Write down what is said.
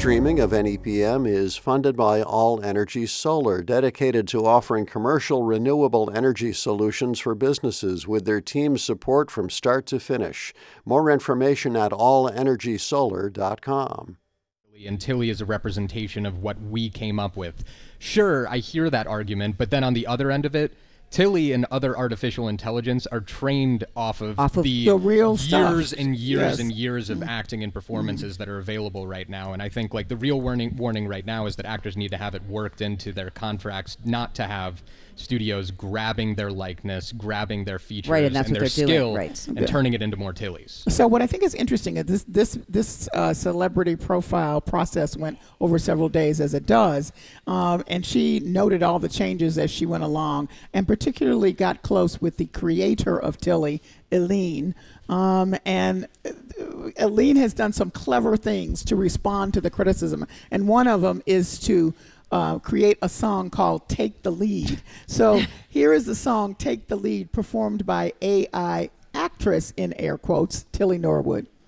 streaming of NEPM is funded by All Energy Solar, dedicated to offering commercial renewable energy solutions for businesses with their team's support from start to finish. More information at allenergysolar.com. And Tilly is a representation of what we came up with. Sure, I hear that argument, but then on the other end of it, Tilly and other artificial intelligence are trained off of the real years stuff. and years and years of acting and performances that are available right now. And I think like the real warning right now is that actors need to have it worked into their contracts, not to have studios grabbing their likeness, grabbing their features Right, and that's what their they're skill, doing, right. and turning it into more Tillys. So what I think is interesting is this celebrity profile process went over several days, as it does, and she noted all the changes as she went along, and particularly got close with the creator of Tilly, Eileen. And Eileen has done some clever things to respond to the criticism, and one of them is to create a song called Take the Lead. So here is the song Take the Lead, performed by AI actress, in air quotes, Tilly Norwood.